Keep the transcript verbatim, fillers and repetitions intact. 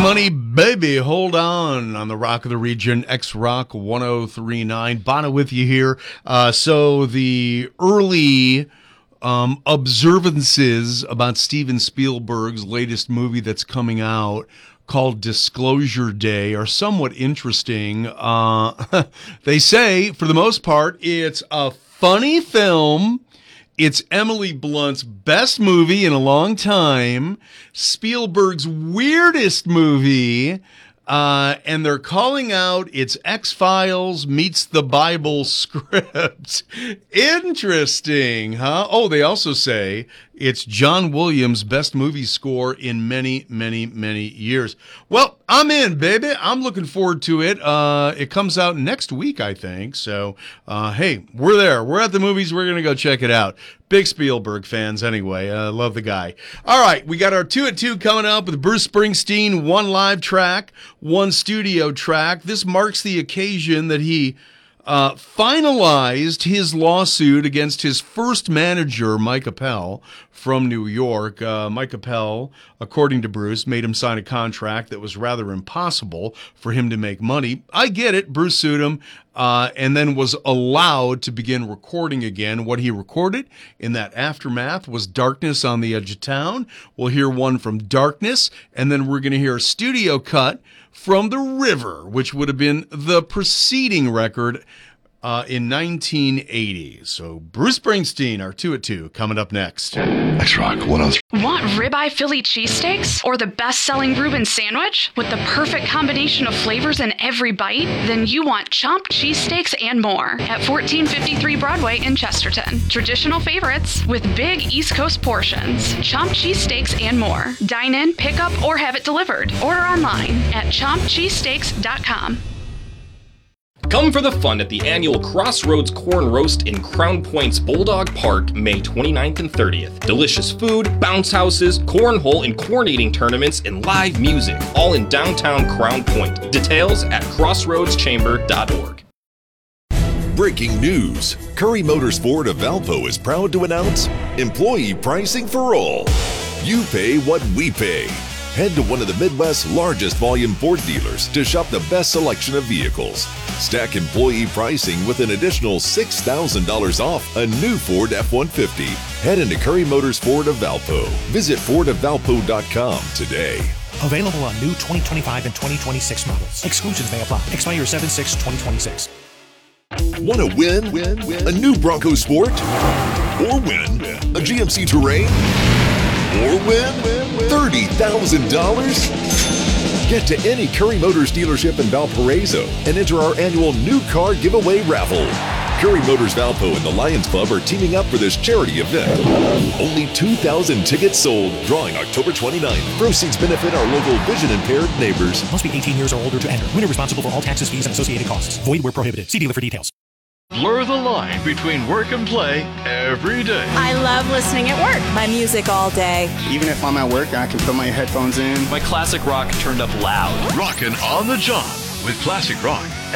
Money, baby, hold on on the Rock of the Region, X-Rock ten thirty-nine. Bono with you here. Uh, so the early um, observances about Steven Spielberg's latest movie that's coming out called Disclosure Day are somewhat interesting. Uh, they say, for the most part, it's a funny film. It's Emily Blunt's best movie in a long time, Spielberg's weirdest movie, uh, and they're calling out it's X-Files meets the Bible script. Interesting, huh? Oh, they also say it's John Williams' best movie score in many, many, many years. Well, I'm in, baby. I'm looking forward to it. Uh, it comes out next week, I think. So, uh, hey, we're there. We're at the movies. We're going to go check it out. Big Spielberg fans anyway. I uh, love the guy. All right, we got our two at two coming up with Bruce Springsteen, one live track, one studio track. This marks the occasion that he uh, finalized his lawsuit against his first manager, Mike Appel, from New York. Uh, Mike Appel, according to Bruce, made him sign a contract that was rather impossible for him to make money. I get it. Bruce sued him uh, and then was allowed to begin recording again. What he recorded in that aftermath was Darkness on the Edge of Town. We'll hear one from Darkness, and then we're going to hear a studio cut from The River, which would have been the preceding record Uh, in nineteen eighty. So Bruce Springsteen, our two at two, coming up next. X-Rock one oh three. Want ribeye Philly cheesesteaks or the best-selling Reuben sandwich with the perfect combination of flavors in every bite? Then you want Chomped Cheesesteaks and more at fourteen fifty-three Broadway in Chesterton. Traditional favorites with big East Coast portions. Chomped Cheesesteaks and more. Dine in, pick up, or have it delivered. Order online at chomped cheesesteaks dot com. Come for the fun at the annual Crossroads Corn Roast in Crown Point's Bulldog Park, May twenty-ninth and thirtieth. Delicious food, bounce houses, cornhole and corn eating tournaments, and live music, all in downtown Crown Point. Details at crossroads chamber dot org. Breaking news. Curry Motorsport of Valpo is proud to announce employee pricing for all. You pay what we pay. Head to one of the Midwest's largest volume Ford dealers to shop the best selection of vehicles. Stack employee pricing with an additional six thousand dollars off a new Ford F one fifty. Head into Curry Motors Ford of Valpo. Visit ford of valpo dot com today. Available on new twenty twenty-five and twenty twenty-six models. Exclusions may apply. Expire seven six twenty twenty-six. Want to win? Win? Win? A new Bronco Sport? Or win a G M C Terrain? Or win thirty thousand dollars? Get to any Curry Motors dealership in Valparaiso and enter our annual new car giveaway raffle. Curry Motors Valpo and the Lions Club are teaming up for this charity event. Only two thousand tickets sold, drawing October twenty-ninth. Proceeds benefit our local vision-impaired neighbors. Must be eighteen years or older to enter. Winner responsible for all taxes, fees, and associated costs. Void where prohibited. See dealer for details. Blur the line between work and play every day. I love listening at work. My music all day. Even if I'm at work, I can put my headphones in. My classic rock turned up loud. Rockin' on the job with classic rock.